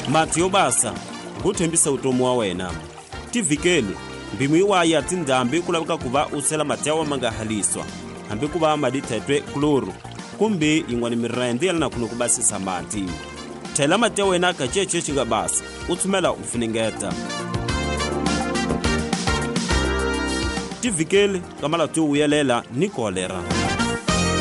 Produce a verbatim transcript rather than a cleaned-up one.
mati yo basa ku thembisa utomo wa wena. Tivikeli mbimi wa ya tindambi ku laveka ku va u sela mati yawa ma nga haliswa hambi ku va ma dithetwe kloro kumbe yin'wana mirende yalana ku no ku basisa mati. Thela mati ya wena ka cece xi nga basa u tshumela u finingeta. Tivikeli ka malatu wuyelela ni kolera.